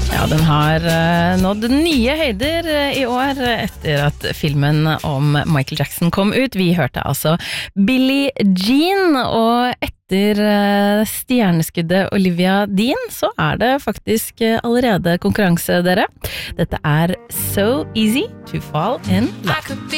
Ja, den har nådd nye høyder i år etter at filmen om Michael Jackson kom ut. Vi hørte altså Billie Jean, og etter stjerneskuddet Olivia Dean så det faktisk allerede konkurranse, dere. Dette So Easy to Fall in Love.